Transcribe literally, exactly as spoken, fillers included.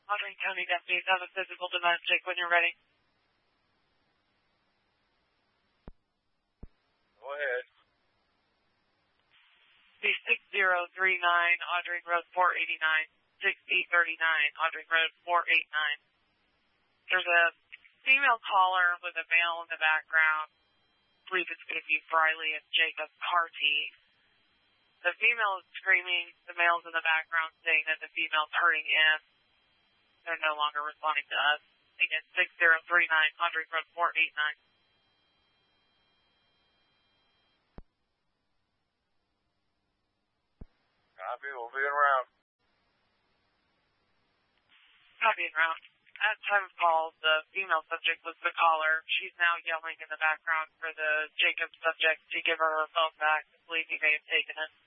Audrey County deputies have a physical domestic when you're ready. Go ahead. Be six zero three nine, Audrey Road four eighty-nine, six eight three nine, Audrey Road four eighty-nine. There's a female caller with a male in the background. I believe it's going to be Briley and Jacob Carty. The female is screaming, the male's in the background saying that the female's hurting him. They're no longer responding to us. Again, six zero three nine, Audrey Road four eighty-nine. Copy, we'll be around. Copy and route. At time of call, the female subject was the caller. She's now yelling in the background for the Jacob subject to give her her phone back. I believe he may have taken it.